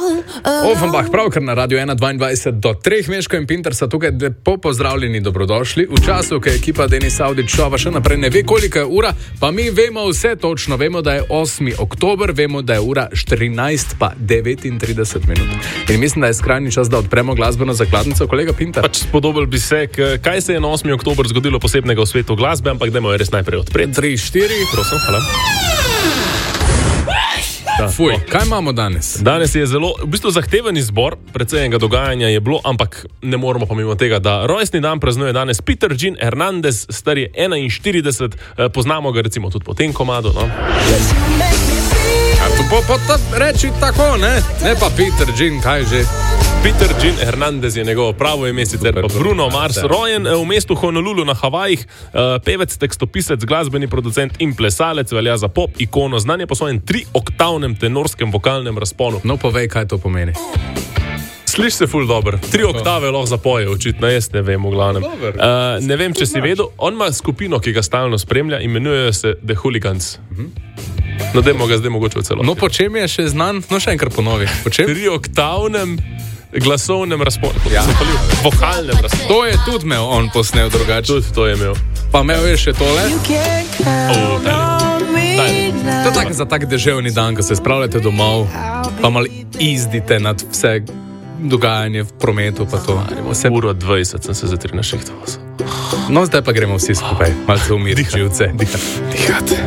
Offenbach, pravkar na Radio 1:22 do 3, Meško in Pinter so tukaj, lepo pozdravljeni, dobrodošli. V času, ko je ekipa Denis Audić šova še naprej ne ve, koliko je ura, pa mi vemo vse točno. Vemo, da je 8. oktober, vemo, da je ura 14:39 minut. In mislim, da je skrajni čas, da odpremo glasbeno zakladnico, kolega Pinter. Pač spodobili bi se, kaj se je na 8. oktober zgodilo posebnega v svetu glasbe, ampak dajmo jo res najprej odpreti. 3, 4, prosim, hvala. Fuj, kaj imamo danes? Danes je zelo, v bistvu zahteven izbor, precej enega dogajanja je bilo, ampak ne moramo pa mimo tega, da rojstni dan praznuje danes Peter Gene Hernandez, star je 41, poznamo ga recimo tudi po tem komadu, no? Reči tako, ne pa Peter Gene, kaj že? Peter Gene Hernandez je njegovo pravo ime, sicer pa Bruno Mars, rojen v mestu Honolulu na Havajih, pevec, tekstopisec, glasbeni producent in plesalec, velja za pop ikono, znan je po svojem 3-oktavnem tenorskem vokalnem razponu. No, povej, kaj to pomeni. Sliši se ful dobro. 3 oktave lahko zapoje, očitno, jaz ne vem, v glavnem. Ne vem, če si vedel, on ima skupino, ki ga stalno spremlja, imenujejo se The Hooligans. No, dajmo ga zdaj mogoče v celoti. No, po čem je še znan? No, še enkrat ponovi. Po čem? 3-oktavnem glasovnem razponu. Ja. Vokalnem razponu. To je tudi imel on posnel drugače. Tudi to je imel. Pa imel je še tole. To je tako za tak deževni dan, ko se spravljate domov, pa malo izdite nad vse dogajanje v prometu, pa to. 1:20 sem se za 3 našihtoval. No, zdaj pa gremo vsi skupaj, malce umiriti živce. Dihate.